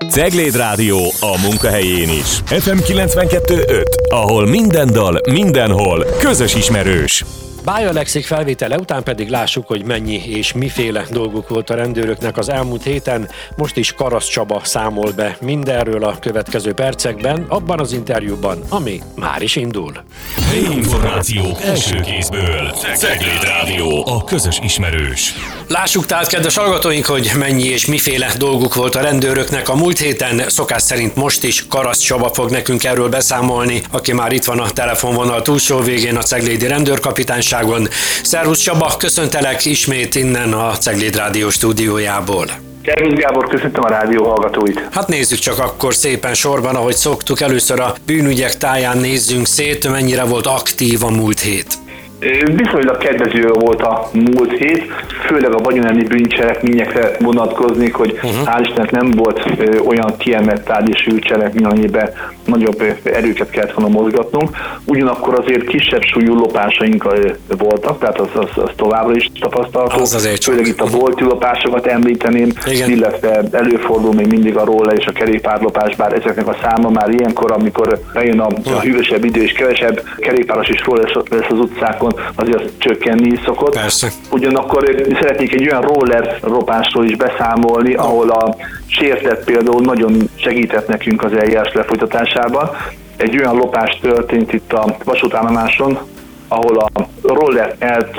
Cegléd Rádió a munkahelyén is. FM 92.5, ahol minden dal, mindenhol közös ismerős. Bája Lexik felvétele után pedig lássuk, hogy mennyi és miféle dolguk volt a rendőröknek az elmúlt héten. Most is Karasz Csaba számol be mindenről a következő percekben, abban az interjúban, ami már is indul. Helyi információk első kézből. Cegléd Rádió, a közös ismerős. Lássuk tehát, kedves hallgatóink, hogy mennyi és miféle dolguk volt a rendőröknek a múlt héten. Szokás szerint most is Karasz Csaba fog nekünk erről beszámolni, aki már itt van a telefonvonal túlsó végén a ceglédi rendőrkapitányságon. Szervusz Csaba, köszöntelek ismét innen a Cegléd Rádió stúdiójából. Szervusz Gábor, köszöntöm a rádió hallgatóit. Hát nézzük csak akkor szépen sorban, ahogy szoktuk, először a bűnügyek táján nézzünk szét, mennyire volt aktív a múlt hét. Viszonylag kedvező volt a múlt hét, főleg a vagyonelmi bűncselekményekre vonatkozni, hogy hál' Istennek nem volt olyan kiemelt tárgyi cselekmény, amiben nagyobb erőket kellett volna mozgatnunk. Ugyanakkor azért kisebb súlyú lopásaink voltak, tehát az továbbra is tapasztalható. Főleg itt a bolti lopásokat említeném, igen. Illetve előfordul még mindig a roller és a kerékpárlopás, bár ezeknek a száma már ilyenkor, amikor bejön a hűvösebb idő és kevesebb kerékpáros és roller lesz az utcákon, azért csökkenni is szokott. Persze. Ugyanakkor szeretnék egy olyan roller lopásról is beszámolni, ahol a sértett például nagyon segített nekünk az eljárás lefolytatásában. Egy olyan lopás történt itt a vasútállomáson, ahol a roller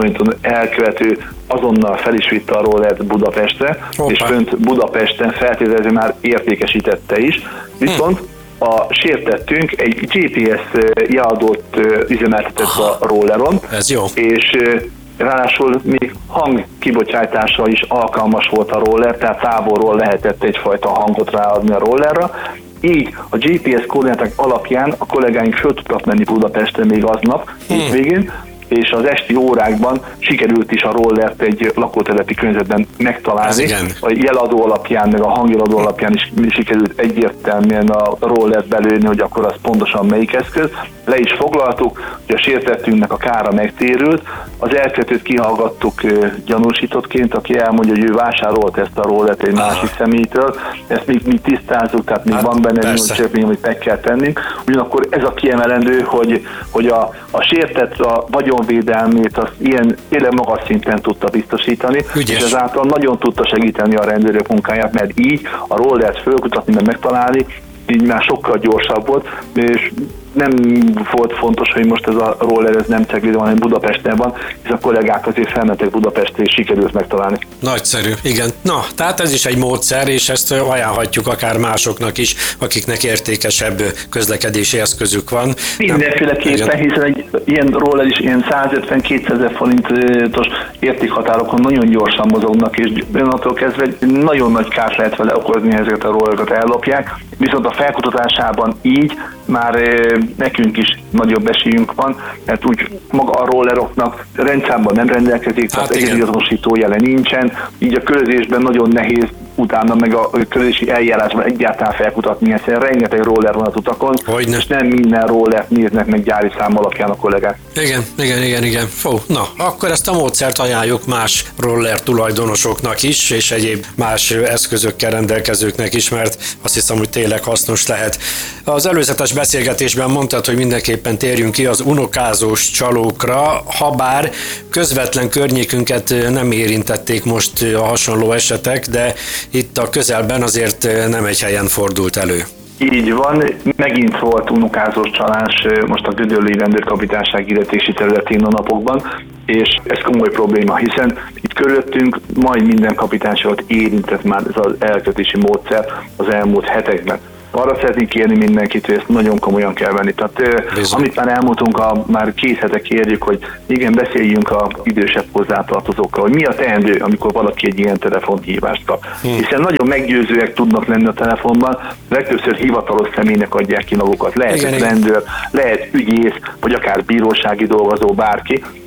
elkövető azonnal fel is vitte a rollert Budapestre, és fönt Budapesten feltételező már értékesítette is. Viszont a sértettünk egy GPS jeladót üzemeltetett a rolleron, ez jó. És ráadásul még hangkibocsátása is alkalmas volt a roller, tehát távolról lehetett egyfajta hangot ráadni a rollerra. Így a GPS koordináták alapján a kollégáink föl tudtak menni Budapestre még aznap, hétvégén, és az esti órákban sikerült is a rollert egy lakótelepi környezetben megtalálni. A jeladó alapján, meg a hangjeladó alapján is sikerült egyértelműen a rollert belőni, hogy akkor az pontosan melyik eszköz. Le is foglaltuk, hogy a sértettünknek a kára megtérült. Az elkövetőt kihallgattuk gyanúsítottként, aki elmondja, hogy ő vásárolt ezt a rollert egy másik személytől. Ezt mi tisztázzuk, tehát még van benne nyújtségmény, amit meg kell tennünk. Ugyanakkor ez a kiemelendő, hogy a sértett a vagyonvédelmét azt ilyen tényleg magas szinten tudta biztosítani, és ezáltal nagyon tudta segíteni a rendőrök munkáját, mert így a rollert fölkutatni, meg megtalálni, így már sokkal gyorsabb volt, és nem volt fontos, hogy most ez a roller ez nem Ceglédben, hanem Budapesten van, és a kollégák azért felmentek Budapestre, és sikerült megtalálni. Nagyszerű, igen. Na, tehát ez is egy módszer, és ezt ajánlhatjuk akár másoknak is, akiknek értékesebb közlekedési eszközük van. Mindenféleképpen, hiszen egy ilyen roller is ilyen 150-200 forintos értékhatárokon nagyon gyorsan mozognak, és onnantól kezdve nagyon nagy kárt lehet vele okozni, ezeket a rollerokat ellopják, viszont a felkutatásában így már nekünk is nagyobb esélyünk van, mert úgy maga a rolleroknak rendszámban nem rendelkezik, tehát egyediazonosító jele nincsen, így a körözésben nagyon nehéz utána meg a közösségi eljárásban egyáltalán felkutatni, hiszen rengeteg roller van az utakon, és nem minden rollert néznek meg gyári szám alapján a kollégák. Igen. Fú, na, akkor ezt a módszert ajánljuk más roller tulajdonosoknak is, és egyéb más eszközökkel rendelkezőknek is, mert azt hiszem, hogy tényleg hasznos lehet. Az előzetes beszélgetésben mondtad, hogy mindenképpen térjünk ki az unokázós csalókra, habár közvetlen környékünket nem érintették most a hasonló esetek, de itt a közelben azért nem egy helyen fordult elő. Így van, megint volt unokázós csalás most a Gödöllői Rendőrkapitányság illetési területén a napokban, és ez komoly probléma, hiszen itt körülöttünk majd minden kapitányságot érintett már ez az elkötési módszer az elmúlt hetekben. Arra szeretnénk kérni mindenkit, hogy ezt nagyon komolyan kell venni. Tehát amit már elmondtunk, már 2 hete kérjük, hogy igen, beszéljünk az idősebb hozzátartozókkal, hogy mi a teendő, amikor valaki egy ilyen telefonhívást kap. Hiszen nagyon meggyőzőek tudnak lenni a telefonban, legtöbbször hivatalos személynek adják ki magukat. Lehet rendőr, lehet ügyész, vagy akár bírósági dolgozó, bárki.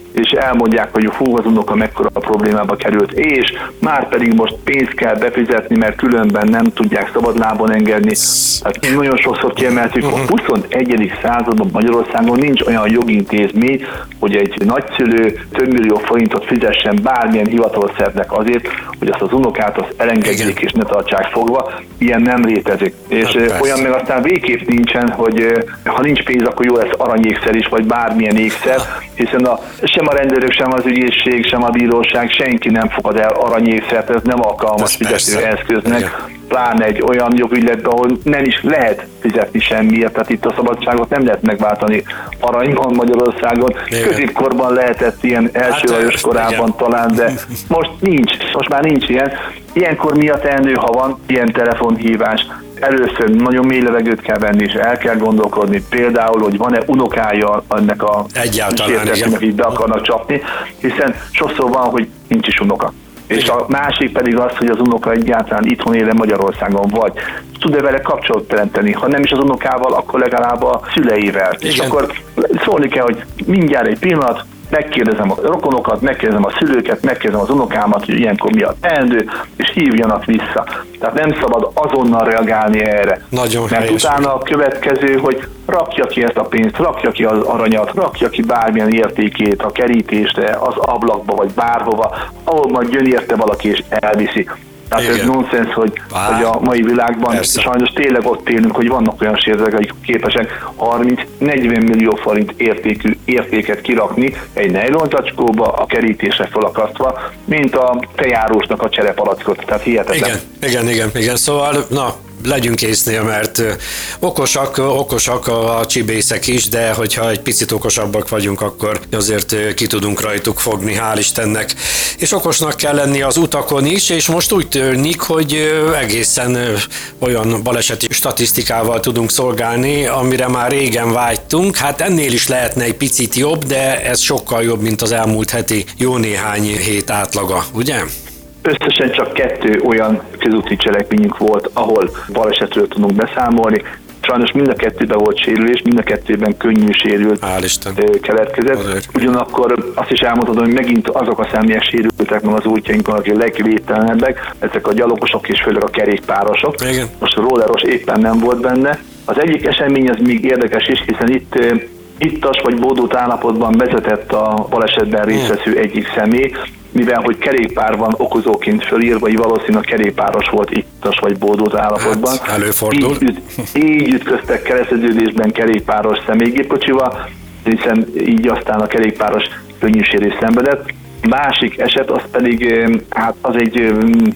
és elmondják, hogy hú, az unoka mekkora problémába került, és már pedig most pénzt kell befizetni, mert különben nem tudják szabadlábon engedni. Hát nagyon sokszor kiemeltük, a 21. században Magyarországon nincs olyan jogintézmény, hogy egy nagyszülő több millió forintot fizessen bármilyen hivatalos azért, hogy azt az unokát azt elengedjék és ne tartsák fogva. Ilyen nem létezik. És olyan meg aztán végképp nincsen, hogy ha nincs pénz, akkor jó lesz aranyékszer is, vagy bármilyen ékszer, hiszen sem a rendőrök, sem az ügyészség, sem a bíróság, senki nem fogad el aranyékszert, ez nem alkalmas fizető eszköznek. Pláne egy olyan jogügyletben, ahol nem is lehet fizetni semmiért, tehát itt a szabadságot nem lehet megváltani aranyban Magyarországon. Középkorban lehetett ilyen első Lajos korában talán, de most már nincs ilyen. Ilyenkor mi a teendő, ha van ilyen telefonhívás? Először nagyon mély levegőt kell venni, és el kell gondolkodni például, hogy van-e unokája ennek a sértetőnek, akik be akarnak csapni, hiszen sokszor van, hogy nincs is unoka. És a másik pedig az, hogy az unoka egyáltalán itthon éle Magyarországon, vagy tud-e vele kapcsolatot teremteni, ha nem is az unokával, akkor legalább a szüleivel. Igen. És akkor szólni kell, hogy mindjárt egy pillanat, megkérdezem a rokonokat, megkérdezem a szülőket, megkérdezem az unokámat, hogy ilyenkor mi a teendő, és hívjanak vissza. Tehát nem szabad azonnal reagálni erre. Nagyon mert helyes. Utána a következő, hogy rakja ki ezt a pénzt, rakja ki az aranyat, rakja ki bármilyen értékét a kerítésre, az ablakba, vagy bárhova, ahol majd jön érte valaki és elviszi. Tehát ez nonsens, hogy a mai világban sajnos tényleg ott élünk, hogy vannak olyan sérültek, akik képesek 30-40 millió forint értékű értéket kirakni egy nejlontacskóba, a kerítésre felakasztva, mint a tejárósnak a cserepalackot. Tehát hihetetlen. Igen. Szóval, legyünk észnél, mert okosak a csibészek is, de hogyha egy picit okosabbak vagyunk, akkor azért ki tudunk rajtuk fogni, hál' Istennek. És okosnak kell lenni az utakon is, és most úgy tűnik, hogy egészen olyan baleseti statisztikával tudunk szolgálni, amire már régen vágytunk. Hát ennél is lehetne egy picit jobb, de ez sokkal jobb, mint az elmúlt heti jó néhány hét átlaga, ugye? Összesen csak 2 olyan közúti cselekményünk volt, ahol balesetről tudunk beszámolni. Sajnos mind a 2-ben volt sérülés, mind a 2-ben könnyű sérült keletkezett. Ugyanakkor azt is elmondhatom, hogy megint azok a személyek sérültek meg az útjainkon, akik legvédtelenebbek, ezek a gyalogosok és főleg a kerékpárosok. Igen. Most a rolleros éppen nem volt benne. Az egyik esemény az még érdekes is, hiszen ittas vagy bódult állapotban vezetett a balesetben résztvevő egyik személy, mivel hogy kerékpár van okozóként fölírva, hogy valószínűleg kerékpáros volt ittas vagy bódult állapotban. Hát, előfordul. Így ütköztek kereszteződésben kerékpáros személygépkocsival, hiszen így aztán a kerékpáros könnyű sérülést szenvedett. Másik eset az pedig, hát az egy,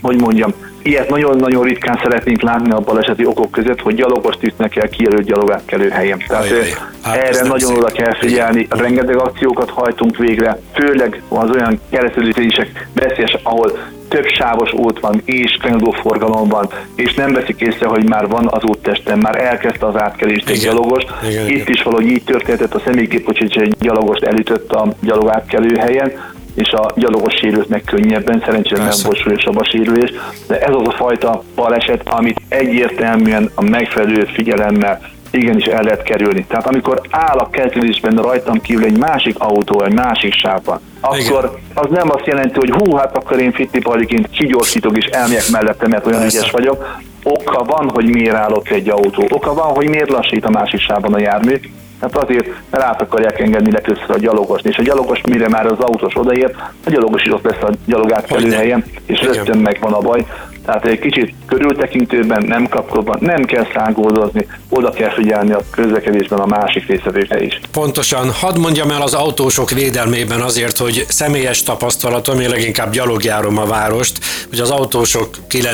ilyet nagyon-nagyon ritkán szeretnénk látni a baleseti okok között, hogy gyalogost ütnek el kijelölt gyalogátkelő helyen. Tehát erre nagyon oda kell figyelni, rengeteg akciókat hajtunk végre, főleg az olyan kereszteződések veszélyes, ahol több sávos út van, és kanyargó forgalom van, és nem veszik észre, hogy már van az úttesten, már elkezdte az átkelést egy gyalogos. Itt is valahogy így történt, a személygépkocsi egy gyalogost elütött a gyalogátkelő helyen, és a gyalogos sérült meg könnyebben, szerencsére nem volt súlyosabb a sérülés, de ez az a fajta baleset, amit egyértelműen a megfelelő figyelemmel igenis el lehet kerülni. Tehát amikor áll a kezelésben rajtam kívül egy másik autó, egy másik sávban, akkor az nem azt jelenti, hogy hát akkor én fittipaliként kigyorsítok és elmegyek mellette, mert olyan ügyes vagyok. Oka van, hogy miért áll ott egy autó. Oka van, hogy miért lassít a másik sávban a jármű. Hát azért, mert át akarják engedni legtöbbször a gyalogost, és a gyalogos, mire már az autós odaért, a gyalogos is ott lesz a gyalogátkelő helyen, és rögtön megvan a baj. Tehát egy kicsit körültekintőben, nem kapcsolatban, nem kell szágoldozni, oda kell figyelni a közlekedésben a másik résztvevőkre is. Pontosan, hadd mondjam el az autósok védelmében azért, hogy személyes tapasztalatom, én leginkább gyalogjárom a várost, hogy az autósok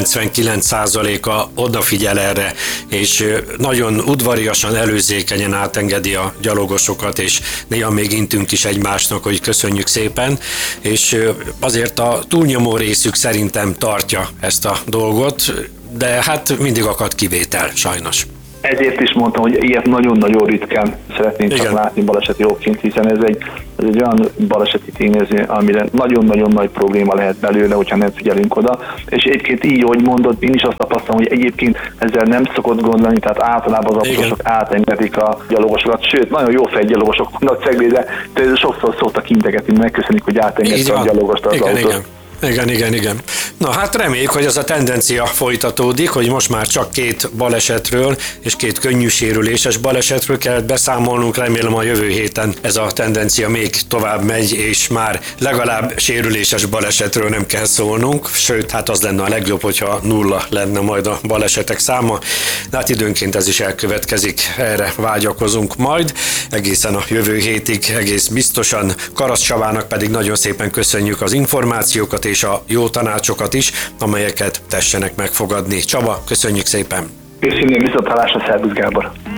99%-a odafigyel erre, és nagyon udvariasan, előzékenyen átengedi a gyalogosokat, és néha még intünk is egymásnak, hogy köszönjük szépen, és azért a túlnyomó részük szerintem tartja ezt a dolgot, de hát mindig akad kivétel, sajnos. Ezért is mondtam, hogy ilyet nagyon-nagyon ritkán szeretnénk csak látni baleseti okként, hiszen ez egy olyan baleseti tényező, amire nagyon-nagyon nagy probléma lehet belőle, hogyha nem figyelünk oda. És egyébként így, ahogy mondod, én is azt tapasztalom, hogy egyébként ezzel nem szokott gond lenni, tehát általában az autósok átengedik a gyalogosokat, sőt, nagyon jó fejgyalogosok vannak Cegléden, de sokszor szoktak integetni, megköszönik, hogy átengedte a gyalogost az autót. Igen. Na hát reméljük, hogy ez a tendencia folytatódik, hogy most már csak 2 balesetről és 2 könnyű sérüléses balesetről kellett beszámolnunk. Remélem a jövő héten ez a tendencia még tovább megy, és már legalább sérüléses balesetről nem kell szólnunk. Sőt, hát az lenne a legjobb, hogyha 0 lenne majd a balesetek száma. De hát időnként ez is elkövetkezik, erre vágyakozunk majd. Egészen a jövő hétig egész biztosan. Karasz Csavának pedig nagyon szépen köszönjük az információkat és a jó tanácsokat is, amelyeket tessenek megfogadni. Csaba, köszönjük szépen! Köszönjük, viszontlátásra, szervusz Gábor!